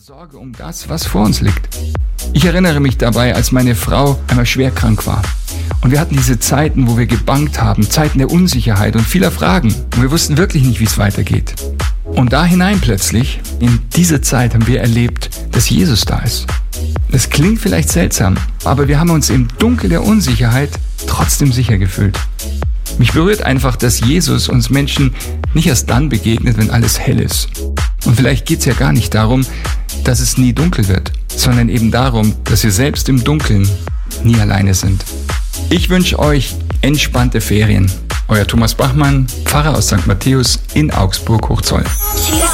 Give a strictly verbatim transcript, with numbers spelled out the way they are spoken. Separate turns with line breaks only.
Sorge um das, was vor uns liegt. Ich erinnere mich dabei, als meine Frau einmal schwer krank war. Und wir hatten diese Zeiten, wo wir gebangt haben, Zeiten der Unsicherheit und vieler Fragen. Und wir wussten wirklich nicht, wie es weitergeht. Und da hinein plötzlich, in diese Zeit haben wir erlebt, dass Jesus da ist. Das klingt vielleicht seltsam, aber wir haben uns im Dunkel der Unsicherheit trotzdem sicher gefühlt. Mich berührt einfach, dass Jesus uns Menschen nicht erst dann begegnet, wenn alles hell ist. Und vielleicht geht es ja gar nicht darum, dass es nie dunkel wird, sondern eben darum, dass wir selbst im Dunkeln nie alleine sind. Ich wünsche euch entspannte Ferien. Euer Thomas Bachmann, Pfarrer aus Sankt Matthäus in Augsburg-Hochzoll.